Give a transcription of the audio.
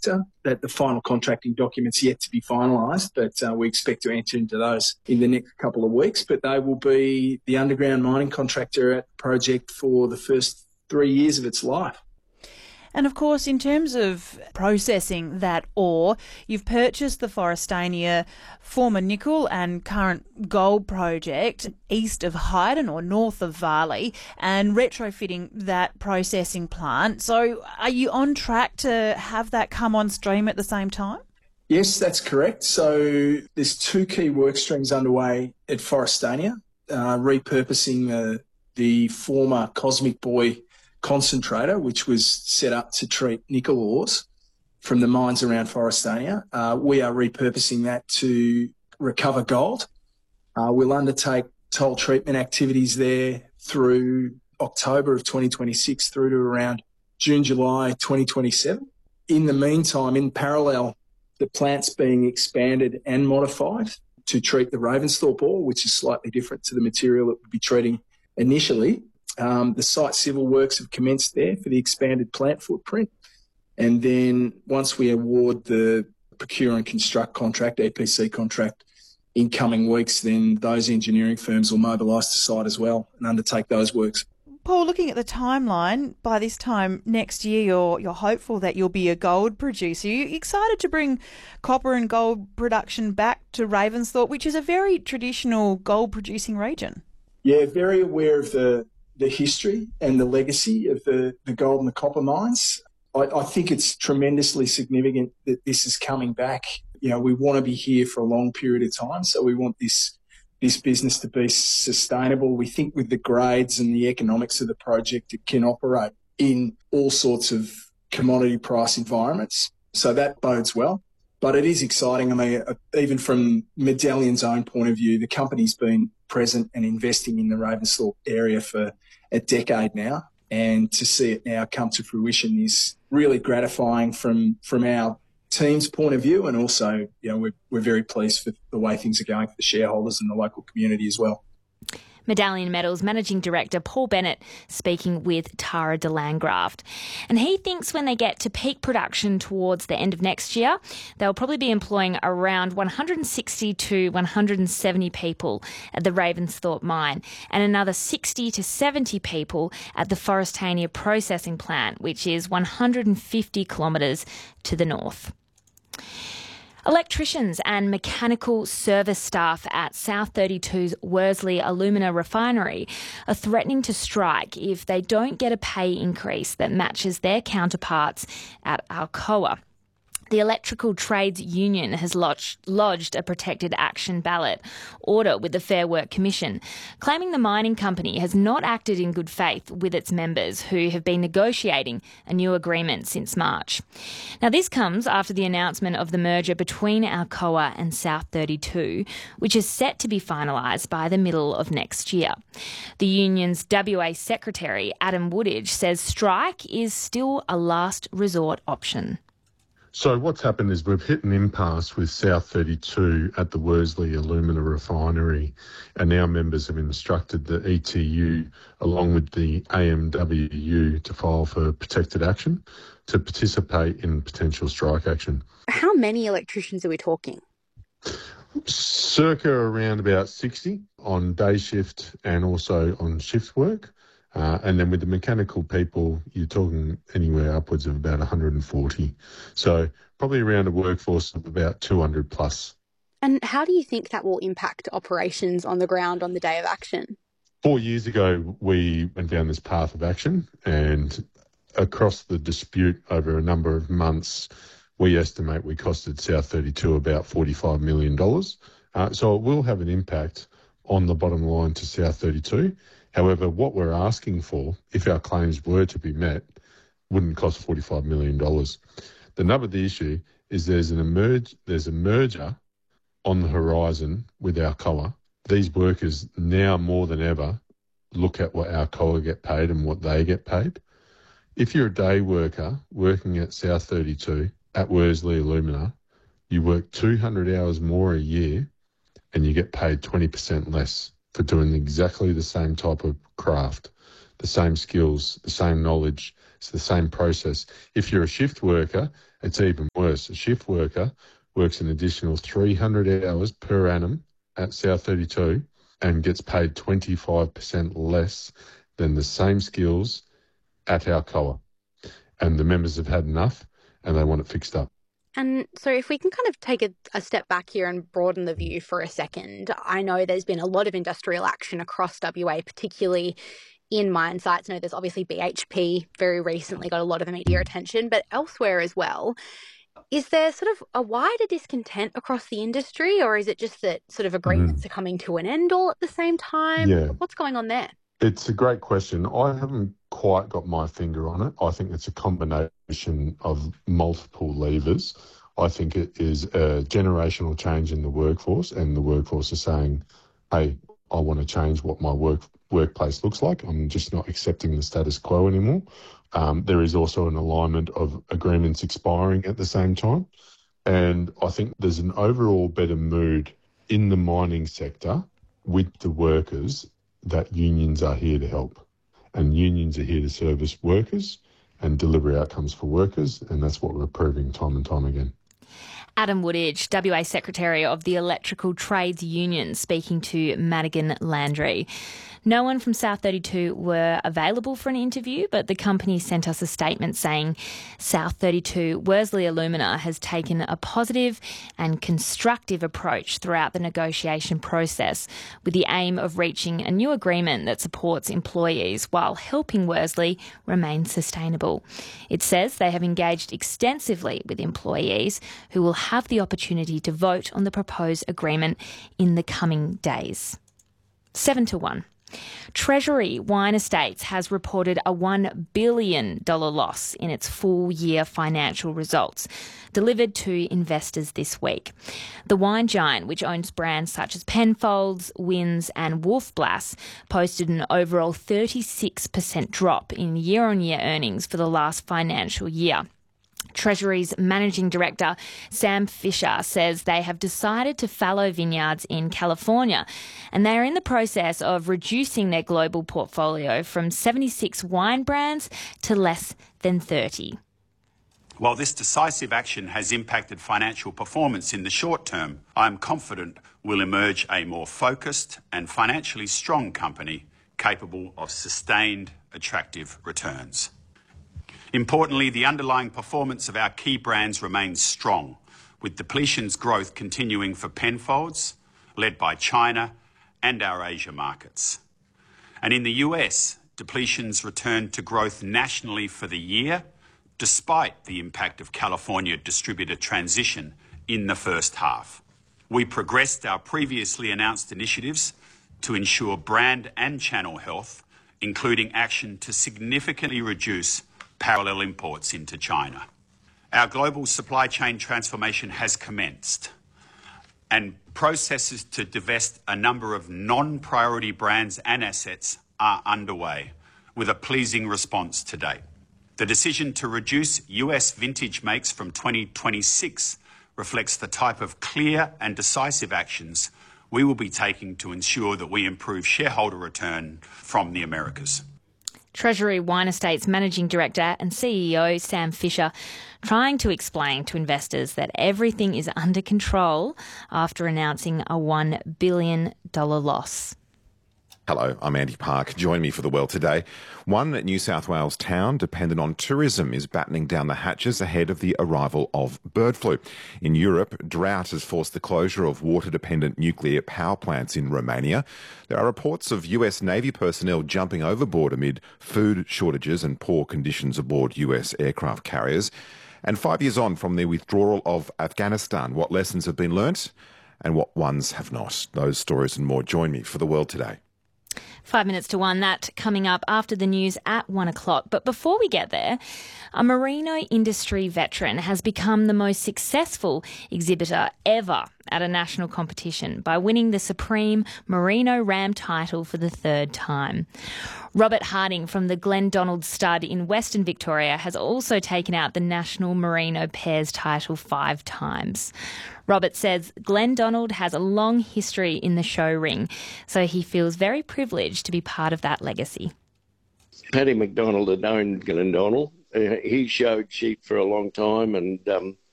sector. That the final contracting documents yet to be finalised, but we expect to enter into those in the next couple of weeks. But they will be the underground mining contractor at the project for the first 3 years of its life. And of course, in terms of processing that ore, you've purchased the Forrestania former nickel and current gold project east of Hyden or north of Varley and retrofitting that processing plant. So are you on track to have that come on stream at the same time? Yes, that's correct. So there's two key work streams underway at Forrestania, repurposing the former Cosmic Boy concentrator, which was set up to treat nickel ores from the mines around Forrestania. We are repurposing that to recover gold. We'll undertake toll treatment activities there through October of 2026 through to around June, July 2027. In the meantime, in parallel, the plant's being expanded and modified to treat the Ravensthorpe ore, which is slightly different to the material it would be treating initially. The site civil works have commenced there for the expanded plant footprint. And then once we award the procure and construct contract, EPC contract, in coming weeks, then those engineering firms will mobilise to site as well and undertake those works. Paul, looking at the timeline, by this time next year you're hopeful that you'll be a gold producer. Are you excited to bring copper and gold production back to Ravensthorpe, which is a very traditional gold-producing region? Yeah, very aware of the history and the legacy of the gold and the copper mines. I think it's tremendously significant that this is coming back. You know, we want to be here for a long period of time, so we want this business to be sustainable. We think with the grades and the economics of the project, it can operate in all sorts of commodity price environments. So that bodes well. But it is exciting. I mean, even from Medallion's own point of view, the company's been present and investing in the Ravensthorpe area for a decade now. And to see it now come to fruition is really gratifying from our team's point of view. And also, you know, we're very pleased with the way things are going for the shareholders and the local community as well. Medallion Metals Managing Director Paul Bennett speaking with Tara de Landgraft. And he thinks when they get to peak production towards the end of next year, they'll probably be employing around 160 to 170 people at the Ravensthorpe mine and another 60 to 70 people at the Forrestania processing plant, which is 150 kilometres to the north. Electricians and mechanical service staff at South 32's Worsley Alumina refinery are threatening to strike if they don't get a pay increase that matches their counterparts at Alcoa. The Electrical Trades Union has lodged a protected action ballot order with the Fair Work Commission, claiming the mining company has not acted in good faith with its members who have been negotiating a new agreement since March. Now, this comes after the announcement of the merger between Alcoa and South 32, which is set to be finalised by the middle of next year. The union's WA Secretary, Adam Woodage, says strike is still a last resort option. So what's happened is we've hit an impasse with South 32 at the Worsley Alumina refinery, and our members have instructed the ETU along with the AMWU to file for protected action to participate in potential strike action. How many electricians are we talking? Circa around about 60 on day shift and also on shift work. And then with the mechanical people, you're talking anywhere upwards of about 140. So probably around a workforce of about 200 plus. And how do you think that will impact operations on the ground on the day of action? 4 years ago, we went down this path of action, and across the dispute over a number of months, we estimate we costed South 32 about $45 million. So it will have an impact on the bottom line to South 32. However, what we're asking for, if our claims were to be met, wouldn't cost $45 million. The nub of the issue is there's a merger on the horizon with Alcoa. These workers now more than ever look at what Alcoa get paid and what they get paid. If you're a day worker working at South 32 at Worsley Alumina, you work 200 hours more a year and you get paid 20% less for doing exactly the same type of craft, the same skills, the same knowledge, It's the same process. If you're a shift worker, it's even worse. A shift worker works an additional 300 hours per annum at South32 and gets paid 25% less than the same skills at Alcoa. And the members have had enough and they want it fixed up. And so if we can kind of take a step back here and broaden the view for a second, I know there's been a lot of industrial action across WA, particularly in mine sites. I know there's obviously BHP very recently got a lot of the media attention, but elsewhere as well. Is there sort of a wider discontent across the industry, or is it just that sort of agreements are coming to an end all at the same time? Yeah. What's going on there? It's a great question. I haven't quite got my finger on it. I think it's a combination of multiple levers. I think it is a generational change in the workforce, and the workforce is saying, hey, I want to change what my workplace looks like. I'm just not accepting the status quo anymore. There is also an alignment of agreements expiring at the same time. And I think there's an overall better mood in the mining sector with the workers that unions are here to help. And unions are here to service workers and deliver outcomes for workers. And that's what we're proving time and time again. Adam Woodage, WA Secretary of the Electrical Trades Union, speaking to Madigan Landry. No one from South32 were available for an interview, but the company sent us a statement saying South32 Worsley Alumina has taken a positive and constructive approach throughout the negotiation process with the aim of reaching a new agreement that supports employees while helping Worsley remain sustainable. It says they have engaged extensively with employees who will have the opportunity to vote on the proposed agreement in the coming days. 7-1. Treasury Wine Estates has reported a $1 billion loss in its full-year financial results, delivered to investors this week. The wine giant, which owns brands such as Penfolds, Wynns and Wolf Blass, posted an overall 36% drop in year-on-year earnings for the last financial year. Treasury's Managing Director, Sam Fisher, says they have decided to fallow vineyards in California and they are in the process of reducing their global portfolio from 76 wine brands to less than 30. While this decisive action has impacted financial performance in the short term, I am confident we'll emerge a more focused and financially strong company capable of sustained, attractive returns. Importantly, the underlying performance of our key brands remains strong, with depletions growth continuing for Penfolds, led by China and our Asia markets. And in the US, depletions returned to growth nationally for the year, despite the impact of California distributor transition in the first half. We progressed our previously announced initiatives to ensure brand and channel health, including action to significantly reduce parallel imports into China. Our global supply chain transformation has commenced, and processes to divest a number of non-priority brands and assets are underway, with a pleasing response to date. The decision to reduce US vintage makes from 2026 reflects the type of clear and decisive actions we will be taking to ensure that we improve shareholder return from the Americas. Treasury Wine Estates Managing Director and CEO Sam Fisher trying to explain to investors that everything is under control after announcing a $1 billion loss. Hello, I'm Andy Park. Join me for The World Today. One New South Wales town dependent on tourism is battening down the hatches ahead of the arrival of bird flu. In Europe, drought has forced the closure of water-dependent nuclear power plants in Romania. There are reports of US Navy personnel jumping overboard amid food shortages and poor conditions aboard US aircraft carriers. And 5 years on from the withdrawal of Afghanistan, what lessons have been learnt and what ones have not? Those stories and more. Join me for The World Today. 5 minutes to 1, that coming up after the news at 1 o'clock. But before we get there, a merino industry veteran has become the most successful exhibitor ever at a national competition by winning the Supreme Merino Ram title for the third time. Robert Harding from the Glendonald Stud in Western Victoria has also taken out the National Merino Pairs title 5 times. Robert says Glendonald has a long history in the show ring, so he feels very privileged to be part of that legacy. Paddy McDonald had owned Glendonald. He showed sheep for a long time, and